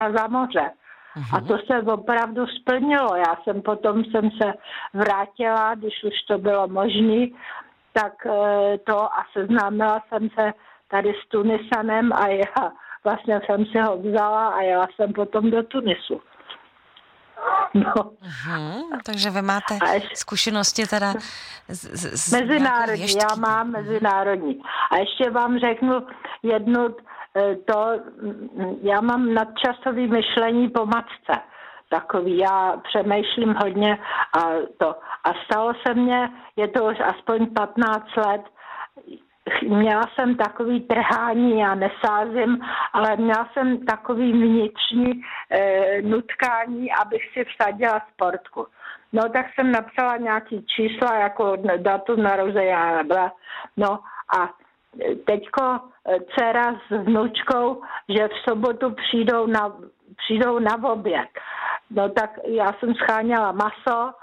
za moře. A to se opravdu splnilo. Já jsem potom se vrátila, když už to bylo možné, tak a seznámila jsem se tady s Tunisanem a já vlastně jsem si ho vzala a jela jsem potom do Tunisu. No. Takže vy máte zkušenosti teda z mezinárodní, já mám mezinárodní. A ještě vám řeknu jednu, já mám nadčasové myšlení po matce. Takový, já přemýšlím hodně a stalo se mně, je to už aspoň 15 let, měla jsem takový trhání, já nesázím, ale měla jsem takový vnitřní nutkání, abych si vsadila sportku. No tak jsem napsala nějaký čísla, jako datum narození, no a teďko dcera s vnučkou, že v sobotu přijdou na oběd. No tak já jsem scháněla maso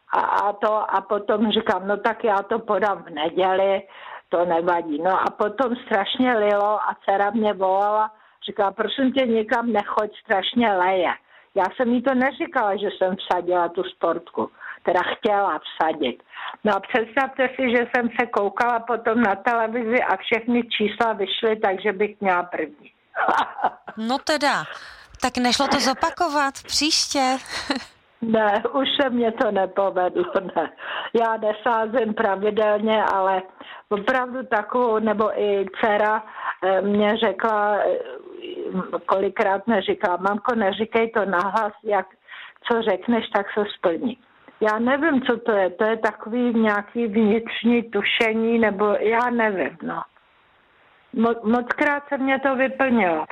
a potom říkám, no tak já to podám v neděli, to nevadí. No a potom strašně lilo a dcera mě volala, říká, prosím tě, nikam nechoď, strašně leje. Já jsem jí to neříkala, že jsem vsadila tu sportku, teda chtěla vsadit. No a představte si, že jsem se koukala potom na televizi a všechny čísla vyšly, takže bych měla první. No teda, tak nešlo to zopakovat příště? Ne, už se mě to nepovedlo, ne. Já nesázím pravidelně, ale opravdu takovou, nebo i dcera mě řekla, kolikrát neříkala, mamko, neříkej to nahlas, co řekneš, tak se splní. Já nevím, co to je takový nějaký vnitřní tušení, nebo já nevím, no. Mockrát se mě to vyplnilo,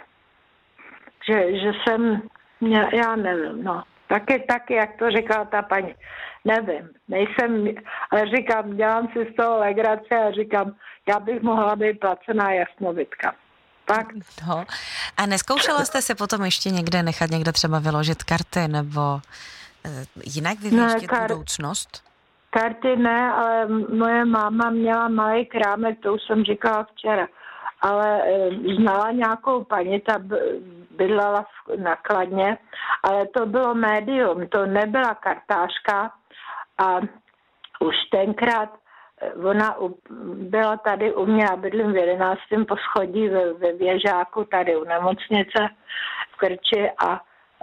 že jsem, já nevím, no. Taky, jak to říkala ta paní. Nevím, ale říkám, dělám si z toho legrace a říkám, já bych mohla být placená jasnovidka. Tak. No. A neskoušela jste se potom ještě někde nechat někde třeba vyložit karty nebo jinak vyvěštit budoucnost? Karty ne, ale moje máma měla malý krámek, to už jsem říkala včera. Ale znala nějakou paní, ta bydlela na Kladně, ale to bylo médium, to nebyla kartářka a už tenkrát ona byla tady u mě, já bydlím v 11. poschodí ve Věžáku, tady u nemocnice v Krči a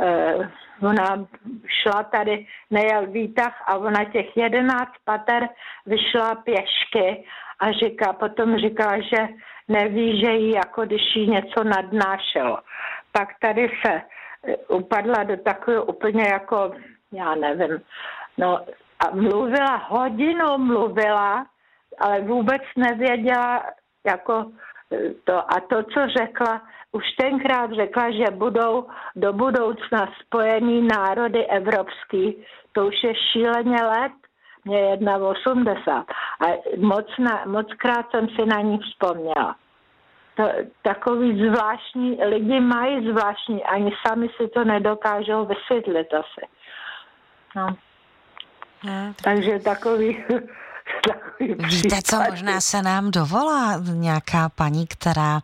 ona šla tady, nejel výtah a ona těch 11 pater vyšla pěšky a potom říkala, že neví, že jí jako když jí něco nadnášelo. Pak tady se upadla do takového úplně jako, já nevím, no a mluvila, ale vůbec nevěděla jako to. A to, co řekla, už tenkrát řekla, že budou do budoucna spojený národy evropský, to už je šíleně let, mě je 81 a mockrát jsem si na ní vzpomněla. Takový zvláštní, lidi mají zvláštní, ani sami si to nedokážou vysvětlit asi. No. Takže takový Víte, co možná se nám dovolá nějaká paní, která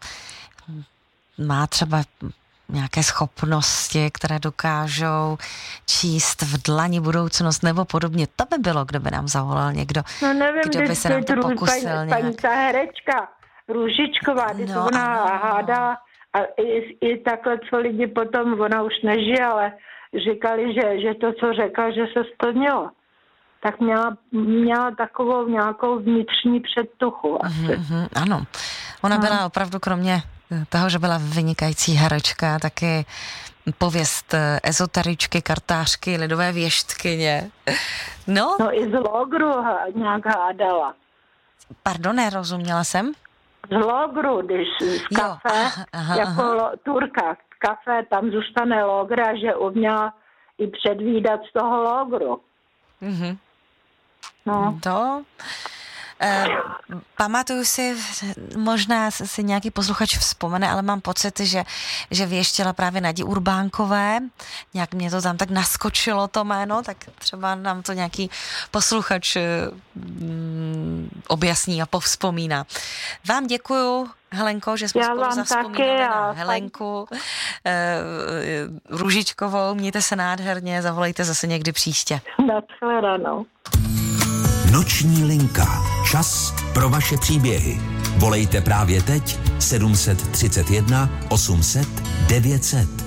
má třeba nějaké schopnosti, které dokážou číst v dlani budoucnost nebo podobně. To by bylo, kdo by nám zavolal někdo, no nevím, kdo by se nám to pokusil nějak. Paní ta herečka Růžičková, když ona hádala a i takhle, co lidi potom, ona už nežije, ale říkali, že to, co řekla, že se splnilo. Tak měla takovou nějakou vnitřní předtuchu asi. Ano, ona byla opravdu kromě toho, že byla vynikající herečka, taky pověst ezoteričky, kartářky, lidové věštkyně. No i z Logru nějak hádala. Pardon, nerozuměla jsem? Z Logru, když z kafe, Turka, kafe, tam zůstane Logra, že uměla i předvídat z toho Logru. No. To... pamatuju si, možná si nějaký posluchač vzpomene, ale mám pocit, že věštěla právě Nadě Urbánkové. Nějak mě to tam tak naskočilo to jméno, tak třeba nám to nějaký posluchač objasní a povzpomíná. Vám děkuju Helenko, že jsme spolu zavzpomínali na Helenku Růžičkovou. Mějte se nádherně, zavolejte zase někdy příště. Nashledanou. Noční linka. Čas pro vaše příběhy. Volejte právě teď 731 800 900.